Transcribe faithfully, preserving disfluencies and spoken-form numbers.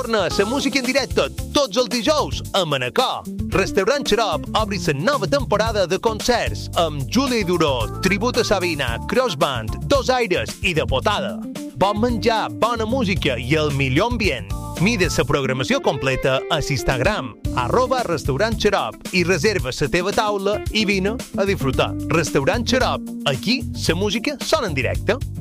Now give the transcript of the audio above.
torna la música en directe tots els dijous a Manacor. Restaurant Xarop obri la nova temporada de concerts amb Juli Duró, Tribut a Sabina, Cross Band, Dos Aires i De Potada. Bon menjar, bona música i el millor ambient. Mira la programació completa a l'Instagram, arroba restaurant Xarop, i reserva la teva taula i vine a disfrutar. Restaurant Xarop, aquí la música sona en directe.